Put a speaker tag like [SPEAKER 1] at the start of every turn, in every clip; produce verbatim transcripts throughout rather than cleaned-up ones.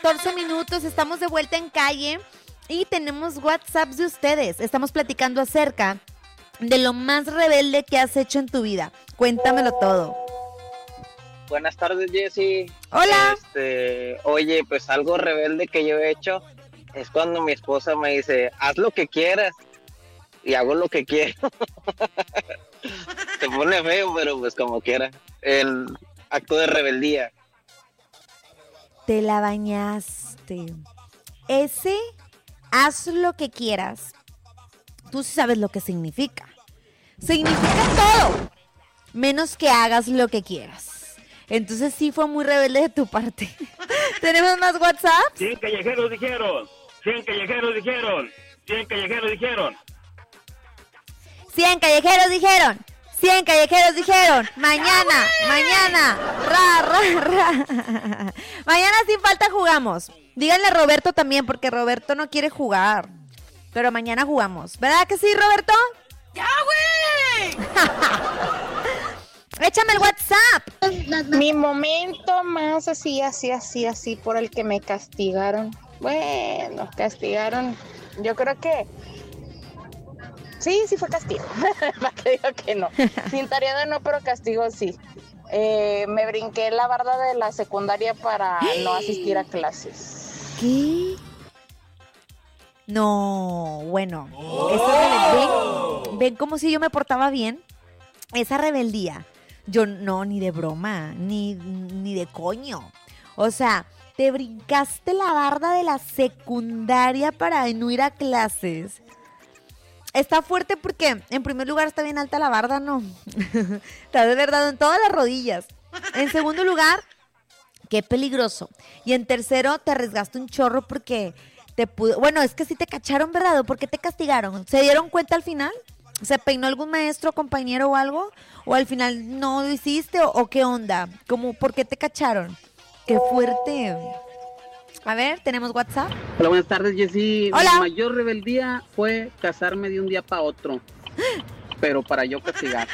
[SPEAKER 1] catorce minutos, estamos de vuelta en calle y tenemos WhatsApps de ustedes. Estamos platicando acerca de lo más rebelde que has hecho en tu vida. Cuéntamelo todo.
[SPEAKER 2] Buenas tardes, Jessy.
[SPEAKER 1] Hola.
[SPEAKER 2] Este, oye, pues algo rebelde que yo he hecho es cuando mi esposa me dice, haz lo que quieras, y hago lo que quiero. Se pone feo, pero pues como quiera. El acto de rebeldía.
[SPEAKER 1] Te la bañaste. Ese, haz lo que quieras. Tú sí sabes lo que significa. Significa todo, menos que hagas lo que quieras. Entonces sí fue muy rebelde de tu parte. ¿Tenemos más WhatsApp?
[SPEAKER 3] cien callejeros dijeron, cien callejeros dijeron, cien callejeros dijeron.
[SPEAKER 1] cien callejeros dijeron, cien callejeros dijeron, mañana, mañana, ra, ra, ra. Mañana sin falta jugamos. Díganle a Roberto también, porque Roberto no quiere jugar. Pero mañana jugamos. ¿Verdad que sí, Roberto?
[SPEAKER 4] ¡Ya, güey!
[SPEAKER 1] Échame el WhatsApp.
[SPEAKER 5] Mi momento más así, así, así, así por el que me castigaron. Bueno, castigaron. Yo creo que sí, sí fue castigo. Más que digo que no. Sin tarea no, pero castigo sí. Eh, me brinqué la barda de la secundaria para no asistir a clases.
[SPEAKER 1] ¿Qué? No, bueno. Oh. Ven, ven como si yo me portaba bien. Esa rebeldía. Yo no, ni de broma, ni, ni de coño. O sea, te brincaste la barda de la secundaria para no ir a clases. Está fuerte porque, en primer lugar, está bien alta la barda, ¿no? Está de verdad en todas las rodillas. En segundo lugar, qué peligroso. Y en tercero, te arriesgaste un chorro porque te pudo... Bueno, es que sí te cacharon, ¿verdad? ¿Por qué te castigaron? ¿Se dieron cuenta al final? ¿Se peinó algún maestro, compañero o algo? ¿O al final no lo hiciste? ¿O, o qué onda? ¿Cómo, ¿Por qué te cacharon? ¡Qué fuerte! A ver, ¿tenemos WhatsApp?
[SPEAKER 6] Hola, buenas tardes, Jessy.
[SPEAKER 1] Hola.
[SPEAKER 6] Mi mayor rebeldía fue casarme de un día para otro, pero para yo castigar.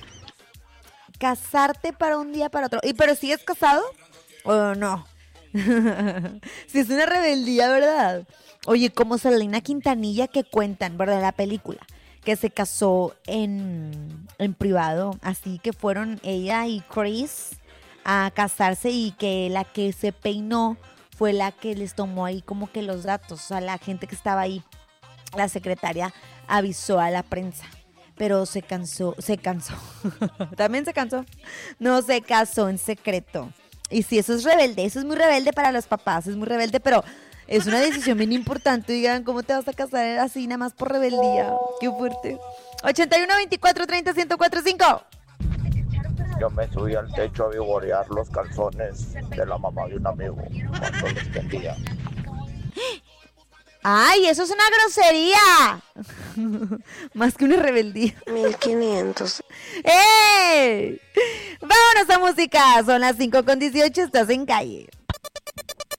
[SPEAKER 1] Casarte para un día para otro. ¿Y pero sigues casado? ¿O no? Si es una rebeldía, ¿verdad? Oye, como Selena Quintanilla que cuentan, ¿verdad? La película, que se casó en, en privado, así que fueron ella y Chris a casarse y que la que se peinó fue la que les tomó ahí como que los datos, o sea, la gente que estaba ahí, la secretaria avisó a la prensa, pero se cansó, se cansó, también se cansó, no, se casó en secreto. Y sí, eso es rebelde, eso es muy rebelde para los papás, es muy rebelde, pero es una decisión bien importante. Digan, ¿cómo te vas a casar así nada más por rebeldía? Qué fuerte. ochenta y uno, veinticuatro, treinta, ciento cuatro, cinco.
[SPEAKER 7] Yo me subí al techo a vivorear los calzones de la mamá de un amigo cuando los tendía.
[SPEAKER 1] ¡Ay, eso es una grosería! Más que una rebeldía.
[SPEAKER 5] mil quinientos.
[SPEAKER 1] ¡Ey! ¡Vámonos a música! Son las cinco con dieciocho, estás en calle.